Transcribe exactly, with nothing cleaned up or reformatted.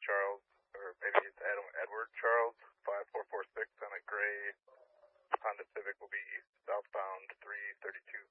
Charles, or maybe it's Adam Edward Charles, five four four six on a gray Honda Civic will be southbound three thirty-two